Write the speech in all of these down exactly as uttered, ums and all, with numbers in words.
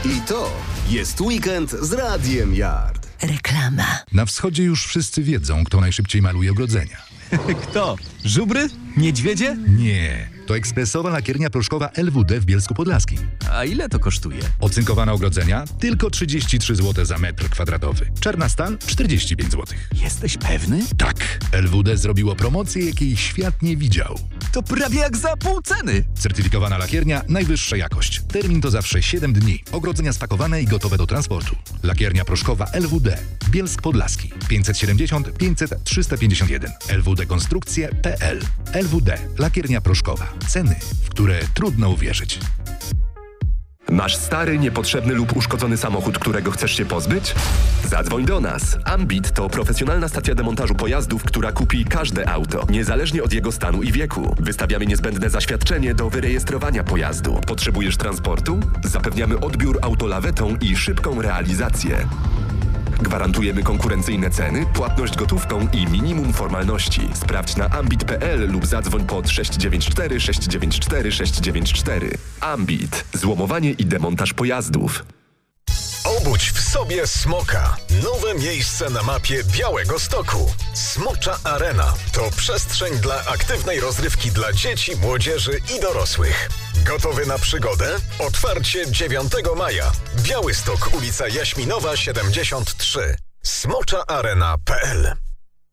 I to jest weekend z Radiem Yard. Reklama. Na wschodzie już wszyscy wiedzą, kto najszybciej maluje ogrodzenia. Kto? Żubry? Niedźwiedzie? Nie, to ekspresowa lakiernia proszkowa L W D w Bielsku Podlaskim. A ile to kosztuje? Ocynkowane ogrodzenia tylko trzydzieści trzy złote za metr kwadratowy. Czarna stal czterdzieści pięć złotych. Jesteś pewny? Tak, L W D zrobiło promocję, jakiej świat nie widział. To prawie jak za pół ceny. Certyfikowana lakiernia, najwyższa jakość. Termin to zawsze siedem dni. Ogrodzenia spakowane i gotowe do transportu. Lakiernia proszkowa L W D. Bielsk Podlaski. pięćset siedemdziesiąt pięćset trzysta pięćdziesiąt jeden. L W D Konstrukcje kropka P L. L W D. Lakiernia proszkowa. Ceny, w które trudno uwierzyć. Masz stary, niepotrzebny lub uszkodzony samochód, którego chcesz się pozbyć? Zadzwoń do nas. Ambit to profesjonalna stacja demontażu pojazdów, która kupi każde auto, niezależnie od jego stanu i wieku. Wystawiamy niezbędne zaświadczenie do wyrejestrowania pojazdu. Potrzebujesz transportu? Zapewniamy odbiór autolawetą i szybką realizację. Gwarantujemy konkurencyjne ceny, płatność gotówką i minimum formalności. Sprawdź na ambit kropka P L lub zadzwoń pod sześć dziewięć cztery sześć dziewięć cztery sześć dziewięć cztery. Ambit. Złomowanie i demontaż pojazdów. Obudź w sobie smoka. Nowe miejsce na mapie Białegostoku. Smocza Arena to przestrzeń dla aktywnej rozrywki dla dzieci, młodzieży i dorosłych. Gotowy na przygodę? Otwarcie dziewiątego maja. Białystok, ulica Jaśminowa siedemdziesiąt trzy. smocza arena kropka P L.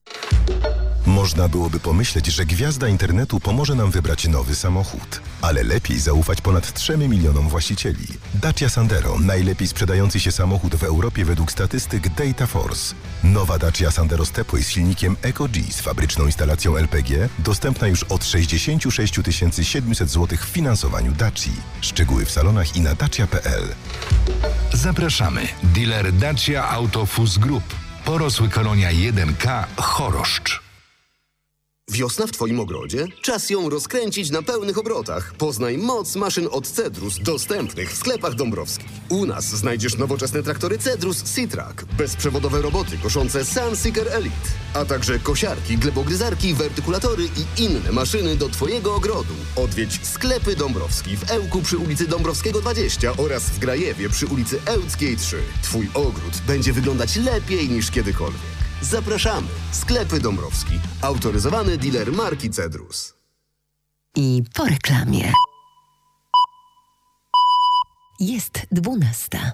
Można byłoby pomyśleć, że gwiazda internetu pomoże nam wybrać nowy samochód. Ale lepiej zaufać ponad trzem milionom właścicieli. Dacia Sandero, najlepiej sprzedający się samochód w Europie według statystyk Data Force. Nowa Dacia Sandero Stepway z silnikiem EcoG z fabryczną instalacją L P G, dostępna już od sześćdziesiąt sześć tysięcy siedemset złotych w finansowaniu Daci. Szczegóły w salonach i na dacia kropka P L. Zapraszamy. Dealer Dacia Autofus Group. Porosły Kolonia jeden K Choroszcz. Wiosna w Twoim ogrodzie? Czas ją rozkręcić na pełnych obrotach. Poznaj moc maszyn od Cedrus, dostępnych w sklepach dąbrowskich. U nas znajdziesz nowoczesne traktory Cedrus Citrac, bezprzewodowe roboty koszące Sunseeker Elite, a także kosiarki, glebogryzarki, wertykulatory i inne maszyny do Twojego ogrodu. Odwiedź sklepy Dąbrowski w Ełku przy ulicy Dąbrowskiego dwadzieścia oraz w Grajewie przy ulicy Ełckiej trzy. Twój ogród będzie wyglądać lepiej niż kiedykolwiek. Zapraszamy. Sklepy Dąbrowski. Autoryzowany dealer marki Cedrus. I po reklamie. Jest dwunasta.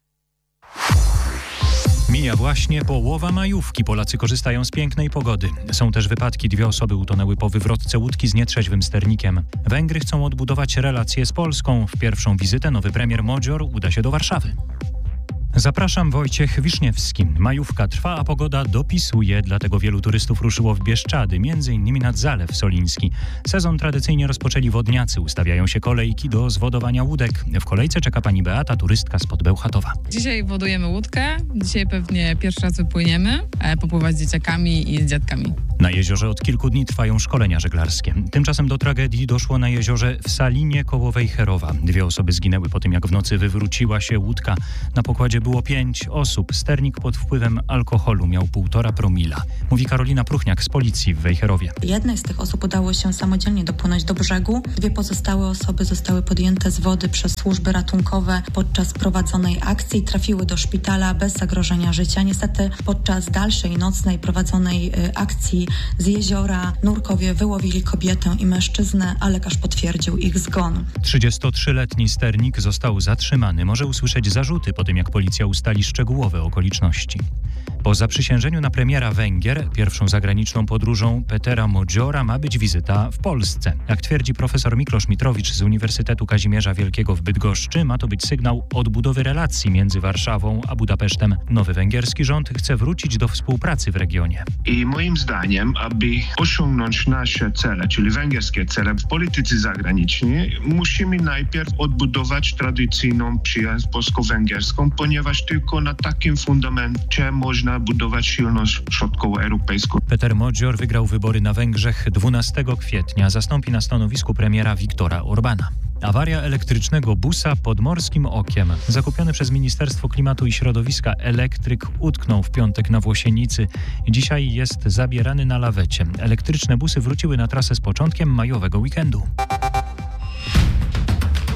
Mija właśnie połowa majówki. Polacy korzystają z pięknej pogody. Są też wypadki. Dwie osoby utonęły po wywrotce łódki z nietrzeźwym sternikiem. Węgry chcą odbudować relacje z Polską. W pierwszą wizytę nowy premier Modzior uda się do Warszawy. Zapraszam, Wojciech Wiszniewski. Majówka trwa, a pogoda dopisuje, dlatego wielu turystów ruszyło w Bieszczady, między innymi nad Zalew Soliński. Sezon tradycyjnie rozpoczęli wodniacy, ustawiają się kolejki do zwodowania łódek. W kolejce czeka pani Beata, turystka spod Bełchatowa. Dzisiaj wodujemy łódkę, dzisiaj pewnie pierwszy raz wypłyniemy, popływać z dzieciakami i z dziadkami. Na jeziorze od kilku dni trwają szkolenia żeglarskie. Tymczasem do tragedii doszło na jeziorze w Salinie koło Wejherowa. Dwie osoby zginęły po tym, jak w nocy wywróciła się łódka. Na pokładzie było pięć osób. Sternik pod wpływem alkoholu miał półtora promila. Mówi Karolina Pruchniak z policji w Wejherowie. Jednej z tych osób udało się samodzielnie dopłynąć do brzegu. Dwie pozostałe osoby zostały podjęte z wody przez służby ratunkowe podczas prowadzonej akcji. Trafiły do szpitala bez zagrożenia życia. Niestety podczas dalszej nocnej prowadzonej akcji z jeziora nurkowie wyłowili kobietę i mężczyznę, a lekarz potwierdził ich zgon. trzydziestotrzyletni sternik został zatrzymany. Może usłyszeć zarzuty po tym, jak policja ustali szczegółowe okoliczności. Po zaprzysiężeniu na premiera Węgier, pierwszą zagraniczną podróżą Petera Modziora ma być wizyta w Polsce. Jak twierdzi profesor Miklosz Mitrowicz z Uniwersytetu Kazimierza Wielkiego w Bydgoszczy, ma to być sygnał odbudowy relacji między Warszawą a Budapesztem. Nowy węgierski rząd chce wrócić do współpracy w regionie. I moim zdaniem, aby osiągnąć nasze cele, czyli węgierskie cele w polityce zagranicznej, musimy najpierw odbudować tradycyjną przyjaźń polsko-węgierską, ponieważ tylko na takim fundamencie można budować silność środkowoeuropejską. Peter Modzior wygrał wybory na Węgrzech dwunastego kwietnia. Zastąpi na stanowisku premiera Viktora Orbana. Awaria elektrycznego busa pod Morskim Okiem. Zakupiony przez Ministerstwo Klimatu i Środowiska elektryk utknął w piątek na Włosienicy. Dzisiaj jest zabierany na lawecie. Elektryczne busy wróciły na trasę z początkiem majowego weekendu.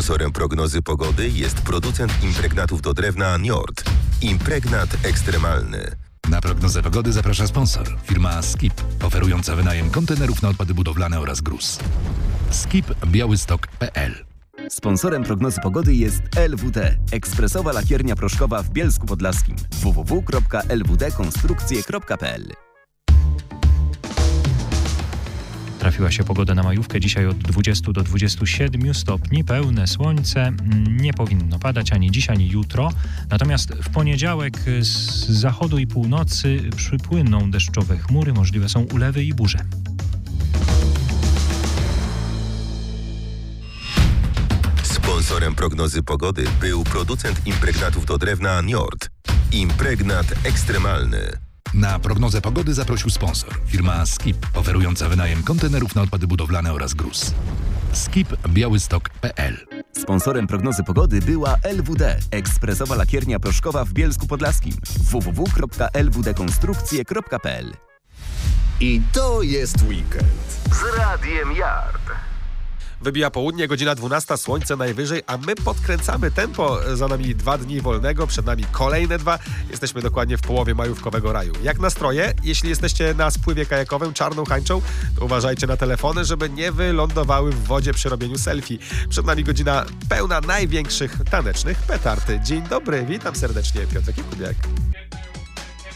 Sponsorem prognozy pogody jest producent impregnatów do drewna Njord. Impregnat ekstremalny. Na prognozę pogody zaprasza sponsor. Firma Skip, oferująca wynajem kontenerów na odpady budowlane oraz gruz. skip białystok kropka p l. Sponsorem prognozy pogody jest L W D, ekspresowa lakiernia proszkowa w Bielsku Podlaskim. w w w kropka l w d konstrukcje kropka p l. Trafiła się pogoda na majówkę. Dzisiaj od dwudziestu do dwudziestu siedmiu stopni, pełne słońce. Nie powinno padać ani dziś, ani jutro. Natomiast w poniedziałek z zachodu i północy przypłyną deszczowe chmury. Możliwe są ulewy i burze. Sponsorem prognozy pogody był producent impregnatów do drewna Njord. Impregnat ekstremalny. Na prognozę pogody zaprosił sponsor. Firma Skip, oferująca wynajem kontenerów na odpady budowlane oraz gruz. skip białystok kropka p l. Sponsorem prognozy pogody była L W D, ekspresowa lakiernia proszkowa w Bielsku Podlaskim. w w w kropka l w d konstrukcje kropka p l. I to jest weekend z Radiem Yard. Wybija południe, godzina dwunasta, słońce najwyżej, a my podkręcamy tempo. Za nami dwa dni wolnego, przed nami kolejne dwa. Jesteśmy dokładnie w połowie majówkowego raju. Jak nastroje? Jeśli jesteście na spływie kajakowym czarną hańczą, to uważajcie na telefony, żeby nie wylądowały w wodzie przy robieniu selfie. Przed nami godzina pełna największych tanecznych petard. Dzień dobry, witam serdecznie, Piotr Jakubiak.